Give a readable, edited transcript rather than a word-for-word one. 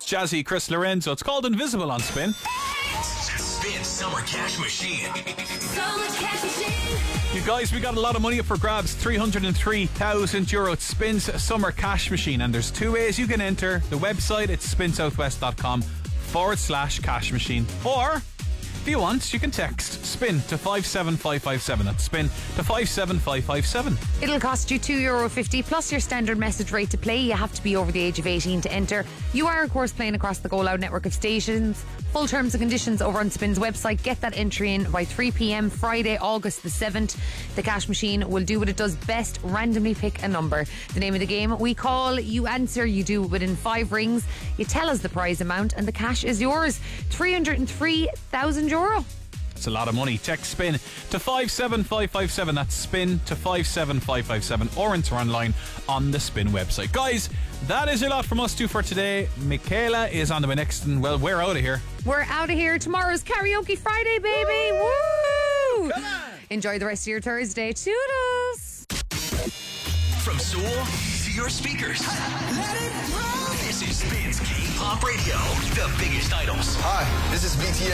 It's Jazzy, Chris Lorenzo. It's called Invisible on Spin. Spin Summer Cash Machine. Summer Cash Machine. You guys, we got a lot of money up for grabs. 303,000 euro. It Spins Summer Cash Machine. And there's two ways you can enter. The website, it's spinsouthwest.com/cash machine. Or, if you want, you can text SPIN to 57557. That's SPIN to 57557. It'll cost you €2.50 plus your standard message rate to play. You have to be over the age of 18 to enter. You are, of course, playing across the Go Loud network of stations. Full terms and conditions over on Spin's website. Get that entry in by 3 p.m. Friday, August the 7th. The cash machine will do what it does best, randomly pick a number. The name of the game, we call, you answer, you do it within 5 rings. You tell us the prize amount and the cash is yours. 303,000 euro. It's a lot of money. Text SPIN to 57557. That's SPIN to 57557. Or enter online on the Spin website. Guys, that is a lot from us two for today. Michaela is on the way next, and well, we're out of here. We're out of here. Tomorrow's Karaoke Friday, baby. Woo! Come on. Enjoy the rest of your Thursday. Toodles. From Seoul to your speakers. Let it roll. This is Spin's K-Pop Radio. The biggest idols. Hi, this is BTS.